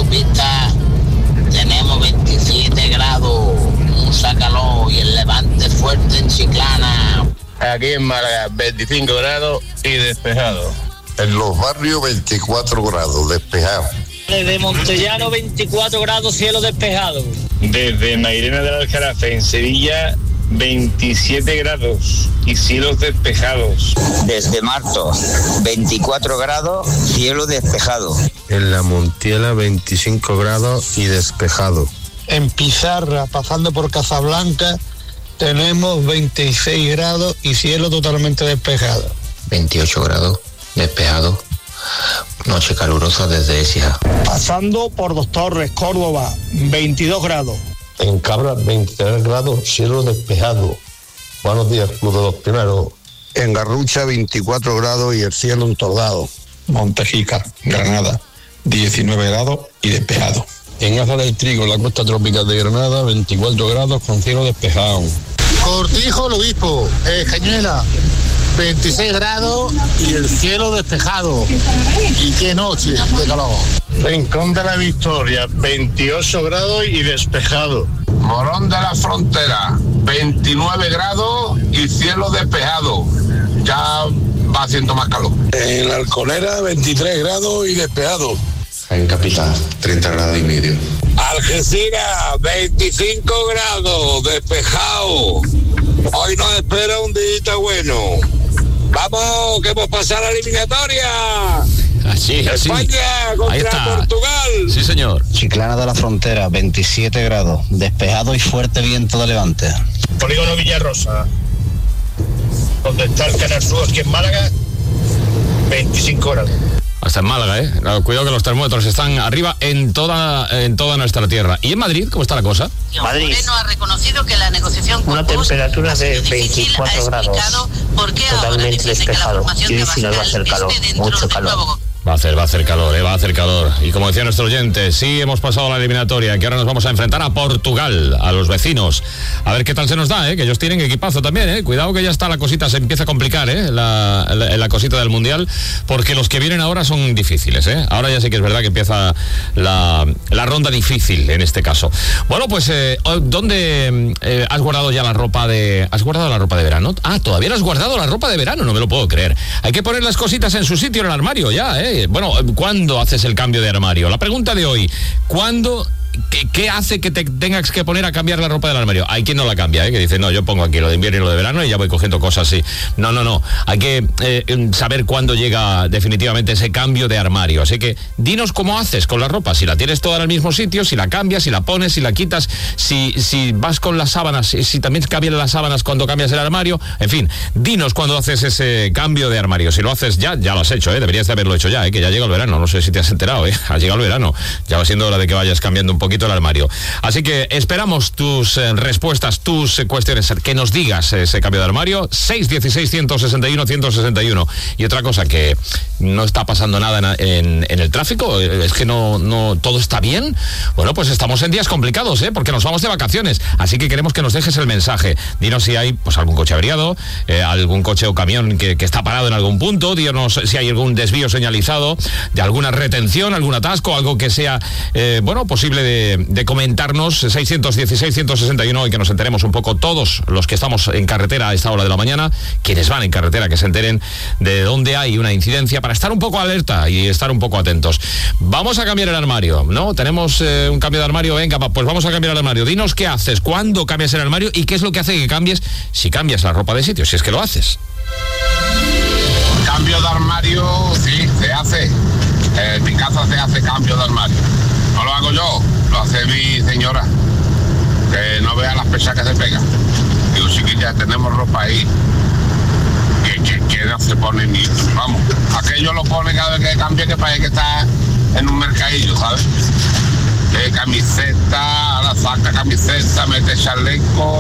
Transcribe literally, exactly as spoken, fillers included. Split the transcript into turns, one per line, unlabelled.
autopista tenemos veintisiete grados, mucha calor y el levante fuerte en Chiclana.
Aquí en Málaga, veinticinco grados y despejado.
En los barrios, veinticuatro grados, despejado.
Desde Montellano, veinticuatro grados, cielo despejado.
Desde Mairena del Aljarafe, en Sevilla, veintisiete grados y cielos despejados.
Desde Marto, veinticuatro grados, cielo despejado.
En La Montiela, veinticinco grados y despejado.
En Pizarra, pasando por Casablanca, tenemos veintiséis grados y cielo totalmente despejado.
veintiocho grados, despejado. Noche calurosa desde Écija.
Pasando por Dos Torres, Córdoba, veintidós grados.
En Cabra, veintitrés grados, cielo despejado. Buenos días, Club de los Primeros.
En Garrucha, veinticuatro grados y el cielo entordado.
Montejica, Granada, diecinueve grados y despejado.
En Aza del Trigo, la costa tropical de Granada, veinticuatro grados con cielo despejado.
Cortijo, el Obispo, eh, Cañuela, veintiséis grados y el cielo despejado. Y qué noche de calor.
Rincón de la Victoria, veintiocho grados y despejado.
Morón de la Frontera, veintinueve grados y cielo despejado. Ya va haciendo más calor.
En La Alcolera, veintitrés grados y despejado.
En Capital, treinta grados y medio.
Algeciras, veinticinco grados, despejado. Hoy nos espera un día bueno. Vamos, que hemos pasado la eliminatoria.
Así, así.
España contra
Ahí está.
Portugal.
Sí, señor.
Chiclana de la Frontera, veintisiete grados, despejado y fuerte viento de levante.
Polígono Villarrosa, donde está el Canal Sur, aquí en Málaga, veinticinco grados.
Hasta en Málaga, ¿eh? Cuidado que los termómetros están arriba en toda en toda nuestra tierra. ¿Y en Madrid cómo está la cosa?
Madrid. Moreno ha reconocido que la negociación con
una temperatura de veinticuatro grados, totalmente despejado. Y hoy sí nos va a hacer calor, mucho calor.
Va a hacer, va a hacer calor, eh, va a hacer calor. Y como decía nuestro oyente, sí hemos pasado la eliminatoria, que ahora nos vamos a enfrentar a Portugal, a los vecinos. A ver qué tal se nos da, eh, que ellos tienen equipazo también, eh. Cuidado que ya está la cosita, se empieza a complicar, eh, la, la, la cosita del Mundial, porque los que vienen ahora son difíciles, eh. Ahora ya sí que es verdad que empieza la, la ronda difícil en este caso. Bueno, pues, eh, ¿dónde eh, has guardado ya la ropa de... ¿Has guardado la ropa de verano? Ah, todavía no has guardado la ropa de verano, no me lo puedo creer. Hay que poner las cositas en su sitio en el armario ya, eh. Bueno, ¿cuándo haces el cambio de armario? La pregunta de hoy, ¿cuándo, qué, qué hace que te tengas que poner a cambiar la ropa del armario? Hay quien no la cambia, ¿eh? Que dice, no, yo pongo aquí lo de invierno y lo de verano y ya voy cogiendo cosas así. No, no, no, hay que eh, saber cuándo llega definitivamente ese cambio de armario. Así que dinos cómo haces con la ropa, si la tienes toda en el mismo sitio, si la cambias, si la pones, si la quitas, si, si vas con las sábanas, si, si también cambian las sábanas cuando cambias el armario. En fin, dinos cuándo haces ese cambio de armario. Si lo haces ya, ya lo has hecho, ¿eh? Deberías de haberlo hecho ya, ¿eh? Que ya llega el verano, no sé si te has enterado, ¿eh? Ha llegado el verano, ya va siendo hora de que vayas cambiando un poquito el armario. Así que esperamos tus eh, respuestas, tus eh, cuestiones, que nos digas ese cambio de armario. Seis dieciséis ciento sesenta y uno ciento sesenta y uno. Y otra cosa, que no está pasando nada en, en, en el tráfico, es que no, no todo está bien. Bueno, pues estamos en días complicados, ¿eh? Porque nos vamos de vacaciones, así que queremos que nos dejes el mensaje. Dinos si hay pues algún coche averiado, eh, algún coche o camión que, que está parado en algún punto. Dinos si hay algún desvío señalizado, de alguna retención, algún atasco, algo que sea eh, bueno, posible de, de comentarnos. Seiscientos dieciséis ciento sesenta y uno, y que nos enteremos un poco todos los que estamos en carretera a esta hora de la mañana, quienes van en carretera, que se enteren de dónde hay una incidencia, para estar un poco alerta y estar un poco atentos. Vamos a cambiar el armario, ¿no? Tenemos eh, un cambio de armario, venga, pues vamos a cambiar el armario. Dinos qué haces, cuándo cambias el armario y qué es lo que hace que cambies, si cambias la ropa de sitio, si es que lo haces.
Cambio de armario, sí, se hace. Eh, en mi casa se hace cambio de armario. No lo hago yo, lo hace mi señora. Que no vea las pesas que se pegan. Digo, chiquillas, tenemos ropa ahí. Que, que, que no se pone ni... Vamos, aquello lo pone cada vez que cambia, que parece que está en un mercadillo, ¿sabes? Eh, camiseta, ahora saca camiseta, mete chaleco.